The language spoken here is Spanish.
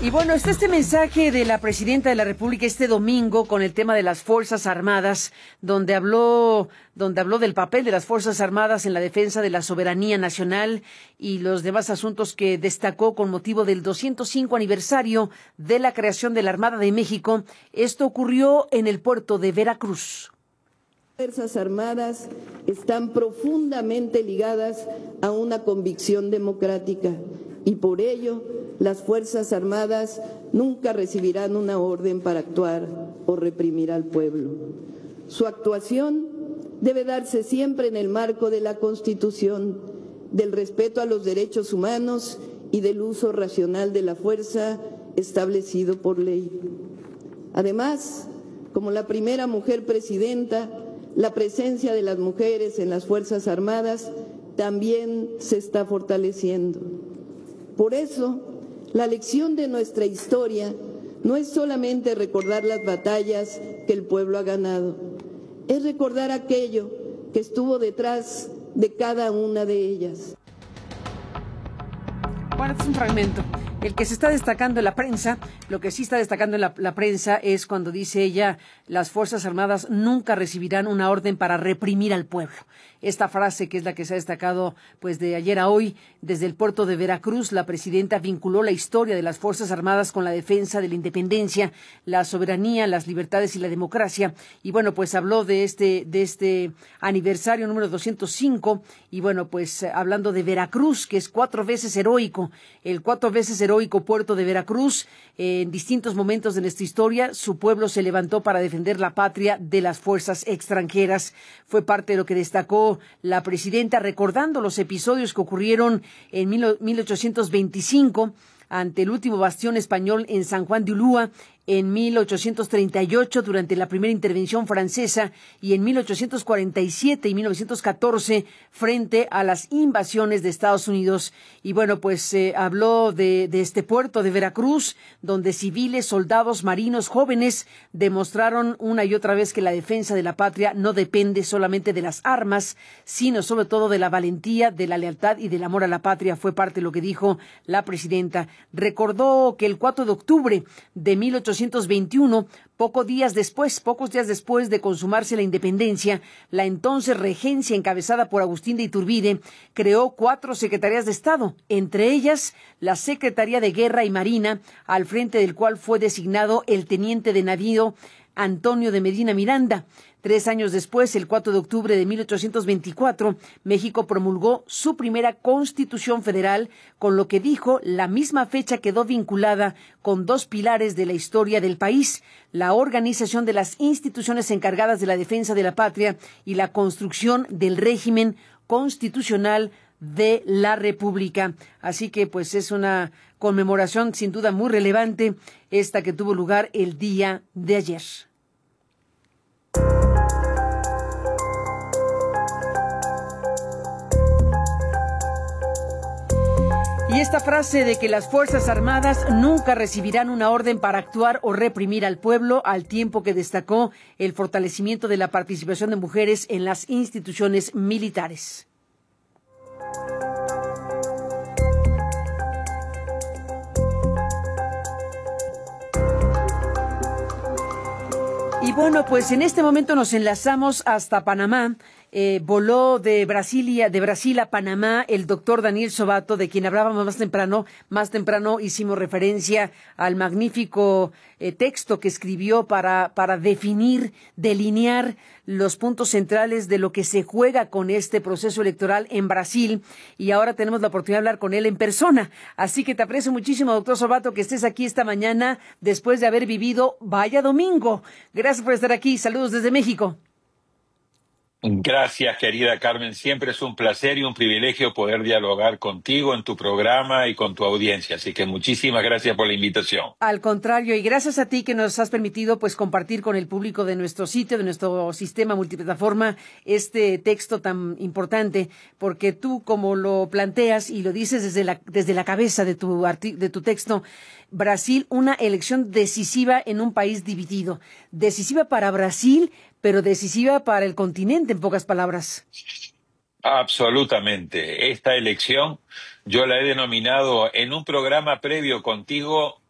Y bueno, está este mensaje de la presidenta de la República este domingo con el tema de las Fuerzas Armadas, donde habló del papel de las Fuerzas Armadas en la defensa de la soberanía nacional y los demás asuntos que destacó con motivo del 205 aniversario de la creación de la Armada de México. Esto ocurrió en el puerto de Veracruz. Las Fuerzas Armadas están profundamente ligadas a una convicción democrática y por ello las Fuerzas Armadas nunca recibirán una orden para actuar o reprimir al pueblo. Su actuación debe darse siempre en el marco de la Constitución, del respeto a los derechos humanos y del uso racional de la fuerza establecido por ley. Además, como la primera mujer presidenta, la presencia de las mujeres en las Fuerzas Armadas también se está fortaleciendo. Por eso, la lección de nuestra historia no es solamente recordar las batallas que el pueblo ha ganado, es recordar aquello que estuvo detrás de cada una de ellas. Bueno, este es un fragmento. El que se está destacando en la prensa, lo que sí está destacando en la prensa es cuando dice ella, las Fuerzas Armadas nunca recibirán una orden para reprimir al pueblo. Esta frase, que es la que se ha destacado pues de ayer a hoy, desde el puerto de Veracruz, la presidenta vinculó la historia de las Fuerzas Armadas con la defensa de la independencia, la soberanía, las libertades y la democracia. Y bueno, pues habló de este aniversario número 205 y bueno, pues hablando de Veracruz, que es 4 veces heroico, el 4 veces heroico puerto de Veracruz. En distintos momentos de nuestra historia, su pueblo se levantó para defender la patria de las fuerzas extranjeras. Fue parte de lo que destacó la presidenta, recordando los episodios que ocurrieron en 1825 ante el último bastión español en San Juan de Ulúa, en 1838 durante la primera intervención francesa y en 1847 y 1914 frente a las invasiones de Estados Unidos. Y bueno, pues habló de este puerto de Veracruz, donde civiles, soldados, marinos, jóvenes demostraron una y otra vez que la defensa de la patria no depende solamente de las armas, sino sobre todo de la valentía, de la lealtad y del amor a la patria. Fue parte de lo que dijo la presidenta. Recordó que el 4 de octubre de 1821, pocos días después de consumarse la independencia, la entonces regencia encabezada por Agustín de Iturbide creó 4 secretarías de Estado, entre ellas la Secretaría de Guerra y Marina, al frente del cual fue designado el teniente de navío Antonio de Medina Miranda. 3 años después, el 4 de octubre de 1824, México promulgó su primera Constitución Federal, con lo que dijo la misma fecha quedó vinculada con 2 pilares de la historia del país: la organización de las instituciones encargadas de la defensa de la patria y la construcción del régimen constitucional de la República. Así que pues es una conmemoración sin duda muy relevante esta que tuvo lugar el día de ayer. Y esta frase de que las Fuerzas Armadas nunca recibirán una orden para actuar o reprimir al pueblo, al tiempo que destacó el fortalecimiento de la participación de mujeres en las instituciones militares. Y bueno, pues en este momento nos enlazamos hasta Panamá. Voló de Brasil a Panamá el doctor Daniel Sobato, de quien hablábamos más temprano hicimos referencia al magnífico texto que escribió para definir, delinear los puntos centrales de lo que se juega con este proceso electoral en Brasil, y ahora tenemos la oportunidad de hablar con él en persona. Así que te aprecio muchísimo, doctor Sobato, que estés aquí esta mañana después de haber vivido vaya domingo. Gracias por estar aquí. Saludos desde México. Gracias, querida Carmen. Siempre es un placer y un privilegio poder dialogar contigo en tu programa y con tu audiencia. Así que muchísimas gracias por la invitación. Al contrario, y gracias a ti que nos has permitido pues compartir con el público de nuestro sitio, de nuestro sistema multiplataforma, este texto tan importante, porque tú, como lo planteas y lo dices desde la cabeza de tu texto, Brasil, una elección decisiva en un país dividido, decisiva para Brasil, pero decisiva para el continente, en pocas palabras. Absolutamente. Esta elección yo la he denominado en un programa previo contigo